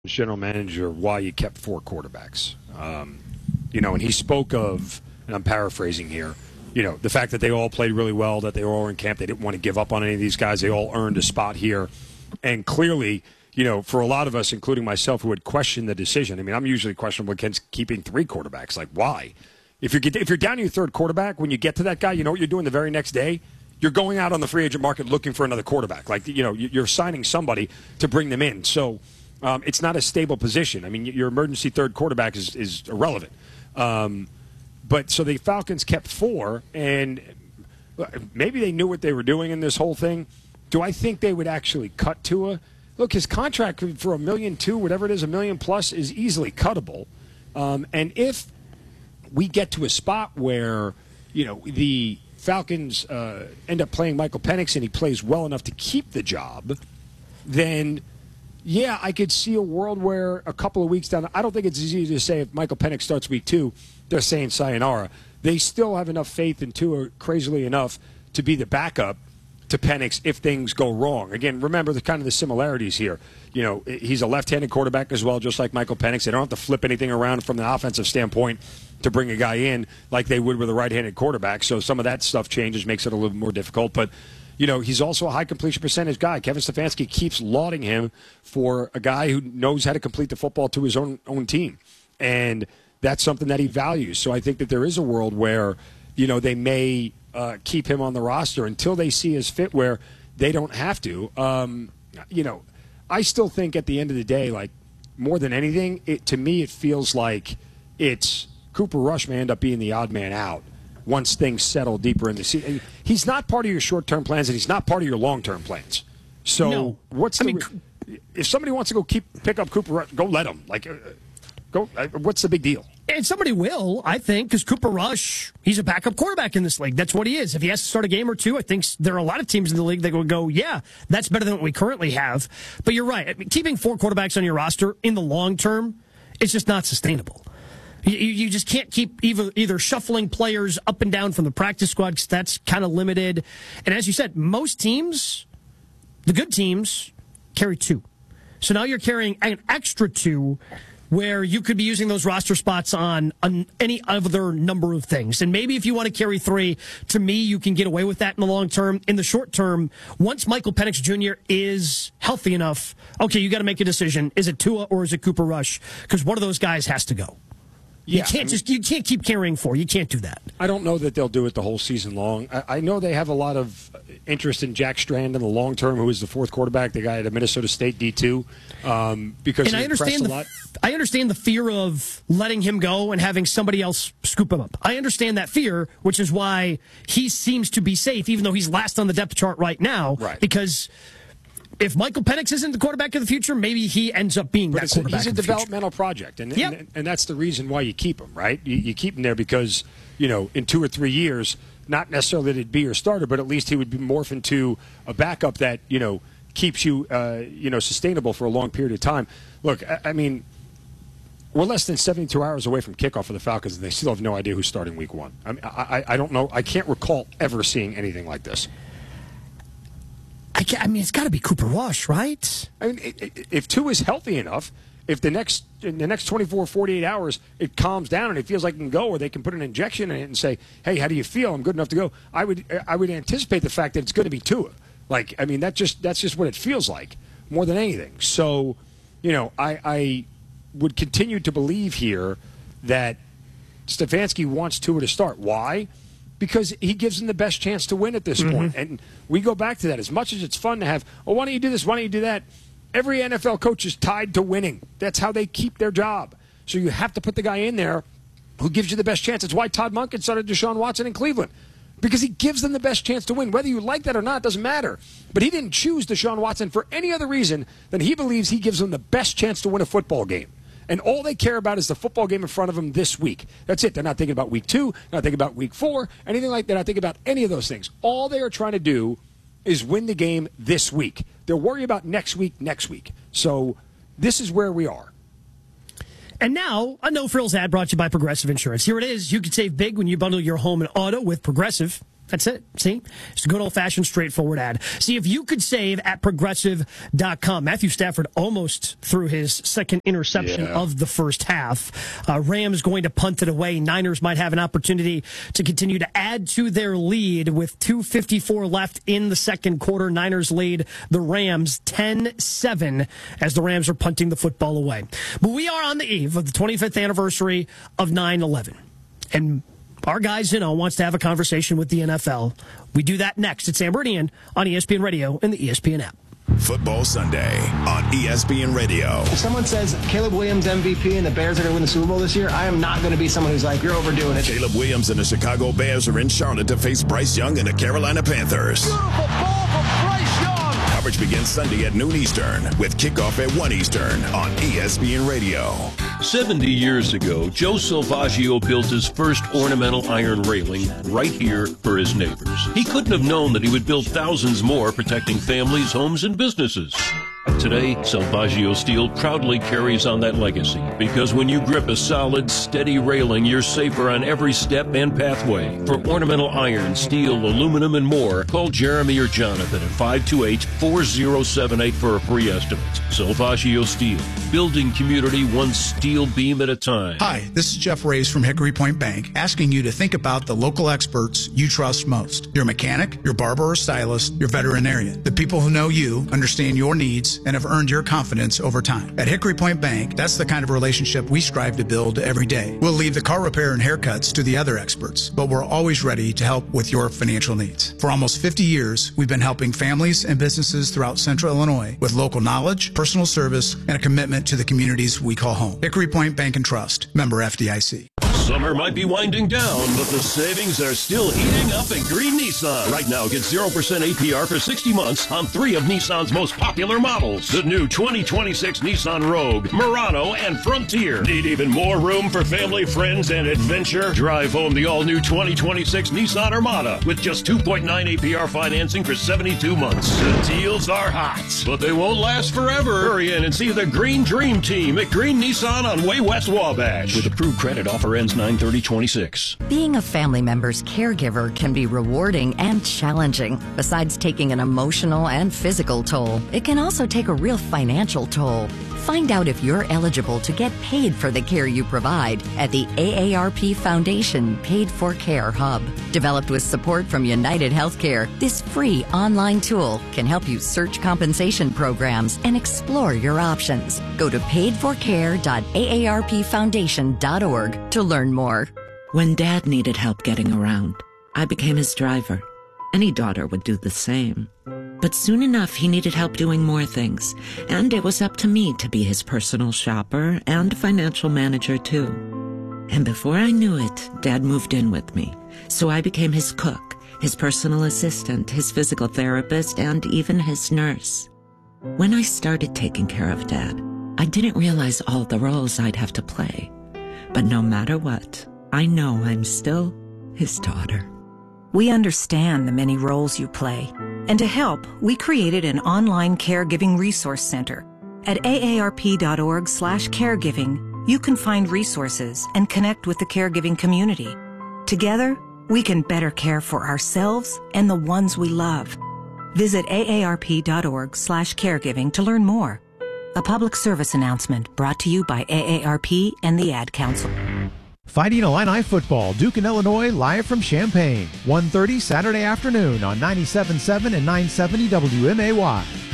general manager why you kept four quarterbacks. And he spoke of, and I'm paraphrasing here, the fact that they all played really well, that they were all in camp. They didn't want to give up on any of these guys. They all earned a spot here. And clearly, for a lot of us, including myself, who would question the decision, I'm usually questionable against keeping three quarterbacks. Like, why? If you're down to your third quarterback, when you get to that guy, you know what you're doing the very next day? You're going out on the free agent market looking for another quarterback. Like, you're signing somebody to bring them in. So it's not a stable position. Your emergency third quarterback is irrelevant. But so the Falcons kept four, and maybe they knew what they were doing in this whole thing. Do I think they would actually cut Tua? Look, his contract for $1.2 million, whatever it is, $1 million plus, is easily cuttable. And if we get to a spot where, the Falcons end up playing Michael Penix and he plays well enough to keep the job, then yeah, I could see a world where a couple of weeks down, I don't think it's easy to say if Michael Penix starts week 2, they're saying sayonara. They still have enough faith in Tua, crazily enough, to be the backup to Penix if things go wrong. Again, remember the similarities here. He's a left-handed quarterback as well, just like Michael Penix. They don't have to flip anything around from the offensive standpoint to bring a guy in like they would with a right-handed quarterback. So some of that stuff changes, makes it a little more difficult. But he's also a high completion percentage guy. Kevin Stefanski keeps lauding him for a guy who knows how to complete the football to his own team. And that's something that he values. So I think that there is a world where, they may keep him on the roster until they see his fit where they don't have to. I still think at the end of the day, like, more than anything, to me it feels like it's Cooper Rush may end up being the odd man out once things settle deeper in the season. He's not part of your short-term plans, and he's not part of your long-term plans. So no. If somebody wants to pick up Cooper Rush, go let him. Go. What's the big deal? And somebody will, I think, because Cooper Rush, he's a backup quarterback in this league. That's what he is. If he has to start a game or two, I think there are a lot of teams in the league that would go, yeah, that's better than what we currently have. But you're right. Keeping four quarterbacks on your roster in the long term, it's just not sustainable. You just can't keep either shuffling players up and down from the practice squad because that's kind of limited. And as you said, most teams, the good teams, carry two. So now you're carrying an extra two where you could be using those roster spots on any other number of things. And maybe if you want to carry three, to me, you can get away with that in the long term. In the short term, once Michael Penix Jr. is healthy enough, okay, you got to make a decision. Is it Tua or is it Cooper Rush? Because one of those guys has to go. Yeah, you can't keep carrying four. You can't do that. I don't know that they'll do it the whole season long. I know they have a lot of interest in Jack Strand in the long term, who is the fourth quarterback, the guy at Minnesota State D2, because and I understand the fear of letting him go and having somebody else scoop him up. I understand that fear, which is why he seems to be safe, even though he's last on the depth chart right now. Right. Because if Michael Penix isn't the quarterback of the future, maybe he ends up being that quarterback. He's a developmental project, and that's the reason why you keep him, right? You keep him there because, in 2 or 3 years, not necessarily that he'd be your starter, but at least he would be morph into a backup that, keeps you, sustainable for a long period of time. Look, we're less than 72 hours away from kickoff for the Falcons, and they still have no idea who's starting week 1. I don't know. I can't recall ever seeing anything like this. It's got to be Cooper Rush, right? If Tua is healthy enough, if in the next 24, 48 hours it calms down and it feels like it can go, or they can put an injection in it and say, "Hey, how do you feel? I'm good enough to go." I would anticipate the fact that it's going to be Tua. That's just what it feels like more than anything. So, I would continue to believe here that Stefanski wants Tua to start. Why? Because he gives him the best chance to win at this point. And we go back to that. As much as it's fun to have, why don't you do this, why don't you do that? Every NFL coach is tied to winning. That's how they keep their job. So you have to put the guy in there who gives you the best chance. It's why Todd Monken started Deshaun Watson in Cleveland, because he gives them the best chance to win. Whether you like that or not doesn't matter. But he didn't choose Deshaun Watson for any other reason than he believes he gives them the best chance to win a football game. And all they care about is the football game in front of them this week. That's it. They're not thinking about week 2, not thinking about week 4, anything like that. They're not thinking about any of those things. All they are trying to do is win the game this week. They'll worry about next week. So this is where we are. And now, a No Frills ad brought to you by Progressive Insurance. Here it is. You can save big when you bundle your home and auto with Progressive. That's it. See? It's a good old-fashioned, straightforward ad. See if you could save at Progressive.com. Matthew Stafford almost threw his second interception of the first half. Rams going to punt it away. Niners might have an opportunity to continue to add to their lead with 2:54 left in the second quarter. Niners lead the Rams 10-7 as the Rams are punting the football away. But we are on the eve of the 25th anniversary of 9/11. And our guy Zinno wants to have a conversation with the NFL. We do that next. It's Sam Meridian on ESPN Radio and the ESPN app. Football Sunday on ESPN Radio. If someone says Caleb Williams MVP and the Bears are going to win the Super Bowl this year, I am not going to be someone who's like, you're overdoing it. Caleb Williams and the Chicago Bears are in Charlotte to face Bryce Young and the Carolina Panthers. Beautiful ball from Bryce Young. Coverage begins Sunday at noon Eastern with kickoff at 1 Eastern on ESPN Radio. 70 years ago, Joe Salvaggio built his first ornamental iron railing right here for his neighbors. He couldn't have known that he would build thousands more protecting families, homes, and businesses. Today, Salvaggio Steel proudly carries on that legacy because when you grip a solid, steady railing, you're safer on every step and pathway. For ornamental iron, steel, aluminum, and more, call Jeremy or Jonathan at 528-4078 for a free estimate. Salvaggio Steel, building community one steel beam at a time. Hi, this is Jeff Reyes from Hickory Point Bank, asking you to think about the local experts you trust most. Your mechanic, your barber or stylist, your veterinarian. The people who know you, understand your needs, and have earned your confidence over time. At Hickory Point Bank, that's the kind of relationship we strive to build every day. We'll leave the car repair and haircuts to the other experts, but we're always ready to help with your financial needs. For almost 50 years, we've been helping families and businesses throughout Central Illinois with local knowledge, personal service, and a commitment to the communities we call home. Hickory Point Bank and Trust, member FDIC. Summer might be winding down, but the savings are still heating up at Green Nissan. Right now, get 0% APR for 60 months on 3 of Nissan's most popular models. The new 2026 Nissan Rogue, Murano, and Frontier. Need even more room for family, friends, and adventure? Drive home the all-new 2026 Nissan Armada with just 2.9 APR financing for 72 months. The deals are hot, but they won't last forever. Hurry in and see the Green Dream Team at Green Nissan on Way West Wabash. With approved credit, offer ends 9/30/26. Being a family member's caregiver can be rewarding and challenging. Besides taking an emotional and physical toll, it can also take a real financial toll. Find out if you're eligible to get paid for the care you provide at the AARP Foundation Paid for Care Hub. Developed with support from United Healthcare, this free online tool can help you search compensation programs and explore your options. Go to paidforcare.aarpfoundation.org to learn more. When Dad needed help getting around, I became his driver. Any daughter would do the same. But soon enough, he needed help doing more things, and it was up to me to be his personal shopper and financial manager, too. And before I knew it, Dad moved in with me, so I became his cook, his personal assistant, his physical therapist, and even his nurse. When I started taking care of Dad, I didn't realize all the roles I'd have to play. But no matter what, I know I'm still his daughter. We understand the many roles you play. And to help, we created an online caregiving resource center. At aarp.org/caregiving, you can find resources and connect with the caregiving community. Together, we can better care for ourselves and the ones we love. Visit aarp.org/caregiving to learn more. A public service announcement brought to you by AARP and the Ad Council. Fighting Illini football, Duke and Illinois, live from Champaign. 1:30 Saturday afternoon on 97.7 and 970 WMAY.